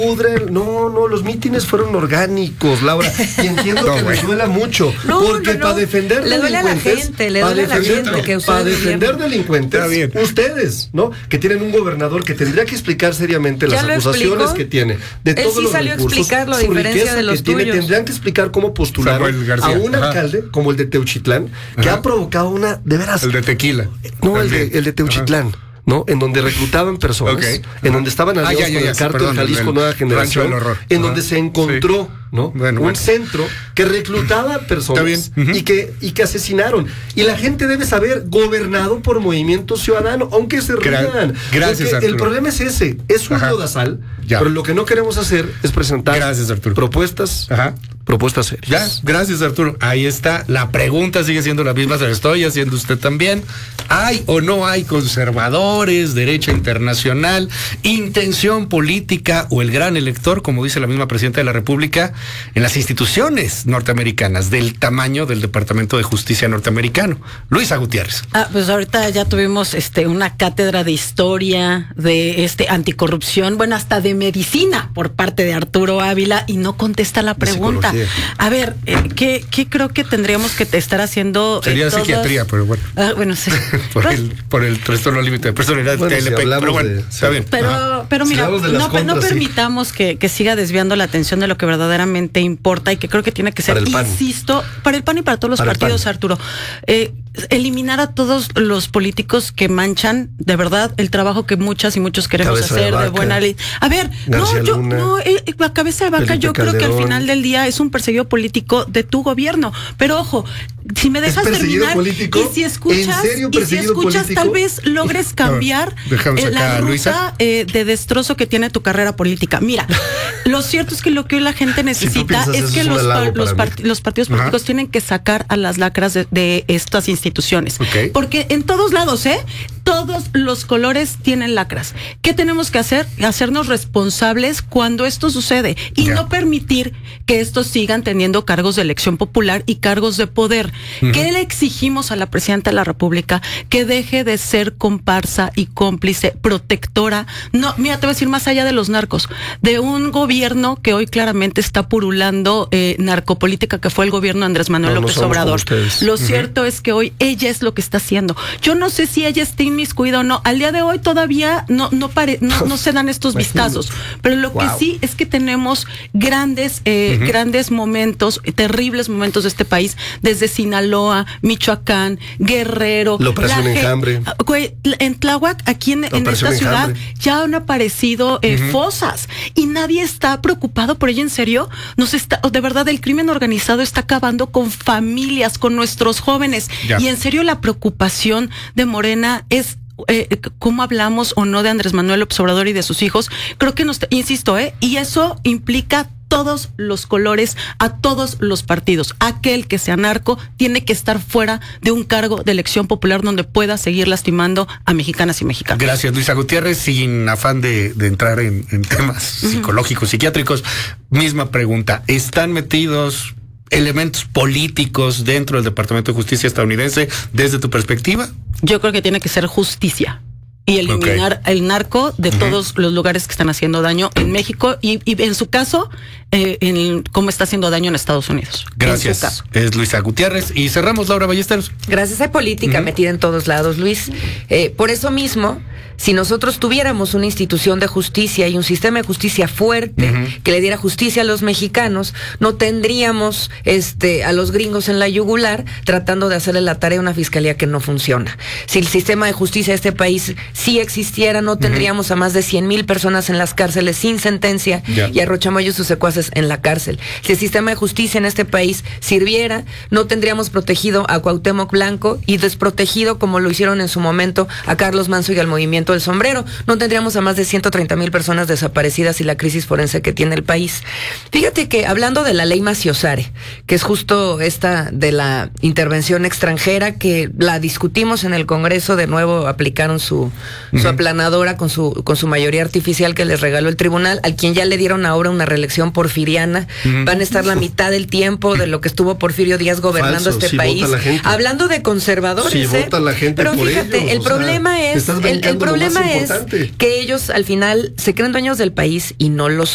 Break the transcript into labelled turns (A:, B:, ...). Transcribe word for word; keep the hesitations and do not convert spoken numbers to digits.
A: pudren. No, no, los mítines fueron orgánicos, Laura. Y entiendo no, que bueno. les duela mucho.
B: No,
A: porque
B: no, no.
A: para defender
B: le duele
A: delincuentes.
B: A la gente, le duele
A: para defender,
B: a la gente que
A: para
B: ustedes
A: defender delincuentes, ustedes, ¿no? Que tienen un gobernador que tendría que explicar seriamente las acusaciones
B: explicó?
A: que tiene. De
B: Él
A: todos
B: sí
A: los
B: salió
A: recursos,
B: a explicar la
A: su
B: diferencia de los
A: que tiene,
B: tuyos.
A: tendrían que explicar cómo postular a un Ajá. alcalde como el de Teuchitlán, que Ajá. ha provocado una, de veras.
C: El de Tequila.
A: No, el de, el de Teuchitlán. Ajá. ¿No? En donde reclutaban personas, okay. en donde estaban aliados ah, ya, ya, con el cártel sí, Jalisco el Nueva Generación, en Ajá. donde se encontró, sí. ¿no? Bueno, un bueno. centro que reclutaba personas uh-huh. y que y que asesinaron. Y la gente debe saber, gobernado por Movimiento Ciudadano, aunque se rían.
C: Gracias, Arturo.
A: El problema es ese, es un lodazal, pero lo que no queremos hacer es presentar
C: gracias, Arturo.
A: propuestas, Ajá. propuestas serias.
C: Ya, gracias, Arturo. Ahí está, la pregunta sigue siendo la misma, se la estoy haciendo usted también. ¿Hay o no hay conservadores, derecha internacional, intención política o el gran elector, como dice la misma presidenta de la República, en las instituciones norteamericanas del tamaño del Departamento de Justicia norteamericano? Luisa Gutiérrez.
D: Ah, pues ahorita ya tuvimos este una cátedra de historia, de este anticorrupción, bueno, hasta de medicina por parte de Arturo Ávila, y no contesta la pregunta. A ver, eh, ¿qué, ¿qué creo que tendríamos que estar haciendo?
C: Sería
D: eh,
C: psiquiatría, pero bueno.
D: Ah, bueno, sí.
C: por, el, por el trastorno límite de personalidad,
A: bueno,
C: T L P,
A: si
C: pero bueno,
A: de,
C: está bien.
D: Pero, pero mira, si no, contras, no permitamos sí. que, que siga desviando la atención de lo que verdaderamente importa y que creo que tiene que ser, para insisto, para el P A N y para todos los para partidos, Arturo, eh, eliminar a todos los políticos que manchan de verdad el trabajo que muchas y muchos queremos cabeza hacer de, vaca, de buena ley. A ver, García no, yo, Luna, no, eh, la cabeza de vaca, Felipe yo Calderón. Creo que al final del día es un perseguido político de tu gobierno. Pero ojo, si me dejas terminar
A: político?
D: y si escuchas,
A: ¿En serio
D: y si escuchas
A: político?
D: tal vez logres cambiar eh, la ruta eh, de destrozo que tiene tu carrera política. Mira, lo cierto es que lo que hoy la gente necesita si es que los, pa los, part los partidos Ajá. políticos tienen que sacar a las lacras de, de estas instituciones. Okay. Porque en todos lados, ¿eh? Todos los colores tienen lacras. ¿Qué tenemos que hacer? Hacernos responsables cuando esto sucede y yeah. no permitir que estos sigan teniendo cargos de elección popular y cargos de poder. Uh-huh. ¿Qué le exigimos a la presidenta de la República? Que deje de ser comparsa y cómplice, protectora. No, mira, te voy a decir más allá de los narcos, de un gobierno que hoy claramente está purulando eh, narcopolítica, que fue el gobierno de Andrés Manuel no, López no Obrador. Lo uh-huh. cierto es que hoy ella es lo que está haciendo. Yo no sé si ella está inmiscuida o no. Al día de hoy todavía no no, pare, no, no se dan estos vistazos. Pero lo wow. que sí es que tenemos grandes eh, uh-huh. grandes momentos, terribles momentos de este país, desde Sinaloa, Michoacán, Guerrero.
A: La Operación la, Enjambre.
D: Eh, en Tláhuac, aquí en, en esta ciudad, Enjambre. Ya han aparecido eh, uh-huh. fosas y nadie está preocupado por ello. En serio, nos está, de verdad, el crimen organizado está acabando con familias, con nuestros jóvenes. Ya. Y en serio, la preocupación de Morena es Eh, cómo hablamos o no de Andrés Manuel López Obrador y de sus hijos. Creo que nos, insisto, eh, y eso implica todos los colores, a todos los partidos. Aquel que sea narco tiene que estar fuera de un cargo de elección popular donde pueda seguir lastimando a mexicanas y mexicanos.
C: Gracias, Luisa Gutiérrez. Sin afán de, de entrar en, en temas uh-huh. psicológicos, psiquiátricos, misma pregunta. ¿Están metidos elementos políticos dentro del Departamento de Justicia estadounidense desde tu perspectiva?
D: Yo creo que tiene que ser justicia y eliminar okay. el narco de uh-huh. todos los lugares que están haciendo daño en México y, y en su caso, eh, en cómo está haciendo daño en Estados Unidos.
C: Gracias. Es Luisa Gutiérrez y cerramos, Laura Ballesteros.
B: Gracias. Hay política uh-huh. metida en todos lados, Luis. Eh, por eso mismo, si nosotros tuviéramos una institución de justicia y un sistema de justicia fuerte uh-huh. que le diera justicia a los mexicanos, no tendríamos este a los gringos en la yugular tratando de hacerle la tarea a una fiscalía que no funciona. Si el sistema de justicia de este país sí existiera, no tendríamos uh-huh. a más de cien mil personas en las cárceles sin sentencia yeah. y a Rochamoyo y sus secuaces en la cárcel. Si el sistema de justicia en este país sirviera, no tendríamos protegido a Cuauhtémoc Blanco y desprotegido, como lo hicieron en su momento, a Carlos Manso y al movimiento del sombrero. No tendríamos a más de ciento treinta mil personas desaparecidas y la crisis forense que tiene el país. Fíjate que hablando de la ley Maciosare, que es justo esta de la intervención extranjera, que la discutimos en el Congreso, de nuevo aplicaron su, uh-huh. su aplanadora con su, con su mayoría artificial que les regaló el tribunal, al quien ya le dieron ahora una reelección porfiriana. Uh-huh. Van a estar la mitad del tiempo de lo que estuvo Porfirio Díaz gobernando Falso, este sí país. Hablando de conservadores,
A: sí,
B: ¿eh?
A: vota la gente
B: pero
A: por
B: fíjate,
A: ellos,
B: el problema
A: sea,
B: es el, el problema es que ellos al final se creen dueños del país y no lo